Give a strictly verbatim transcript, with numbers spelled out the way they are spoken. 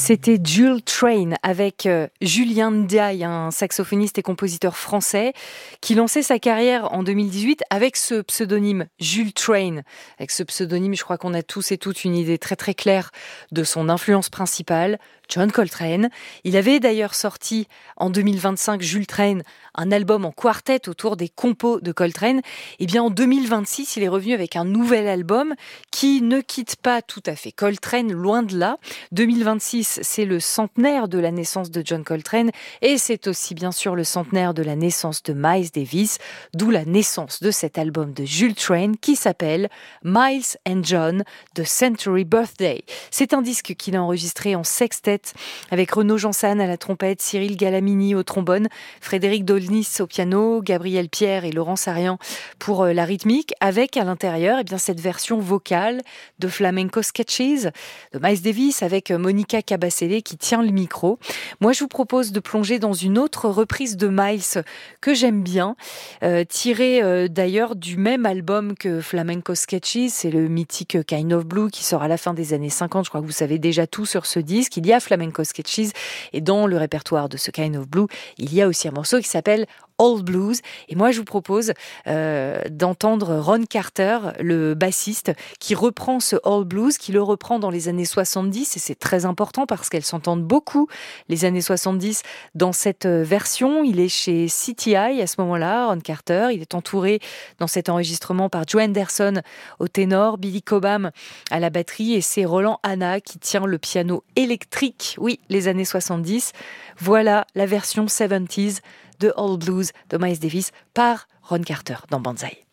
C'était Jules Train avec euh, Julien Ndiaye, un saxophoniste et compositeur français qui lançait sa carrière en deux mille dix-huit avec ce pseudonyme Jules Train. Avec ce pseudonyme, je crois qu'on a tous et toutes une idée très très claire de son influence principale, John Coltrane. Il avait d'ailleurs sorti en deux mille vingt-cinq, Jules Train, un album en quartet autour des compos de Coltrane. Et bien en deux mille vingt-six, il est revenu avec un nouvel album qui ne quitte pas tout à fait Coltrane, loin de là. deux mille vingt-six, c'est le centenaire de la naissance de John Coltrane et c'est aussi bien sûr le centenaire de la naissance de Miles Davis, d'où la naissance de cet album de Jules Train qui s'appelle Miles and John, The Century Birthday. C'est un disque qu'il a enregistré en sextet avec Renaud Jansan à la trompette, Cyril Galamini au trombone, Frédéric Dolnis au piano, Gabriel Pierre et Laurent Sarian pour la rythmique, avec à l'intérieur eh bien, cette version vocale de Flamenco Sketches de Miles Davis avec Monica Cabacele qui tient le micro. Moi, je vous propose de plonger dans une autre reprise de Miles que j'aime bien, euh, tirée euh, d'ailleurs du même album que Flamenco Sketches, c'est le mythique Kind of Blue qui sort à la fin des années cinquante. Je crois que vous savez déjà tout sur ce disque. Il y a Flamenco Sketches et dans le répertoire de ce Kind of Blue, il y a aussi un morceau qui s'appelle Old Blues. Et moi, je vous propose euh, d'entendre Ron Carter, le bassiste, qui reprend ce Old Blues, qui le reprend dans les années soixante-dix. Et c'est très important parce qu'elles s'entendent beaucoup, les années soixante-dix, dans cette version. Il est chez C T I à ce moment-là, Ron Carter. Il est entouré dans cet enregistrement par Joe Anderson au ténor, Billy Cobham à la batterie et c'est Roland Hanna qui tient le piano électrique. Oui, les années soixante-dix. Voilà la version soixante-dix de Old Blues de Miles Davis par Ron Carter dans Banzai.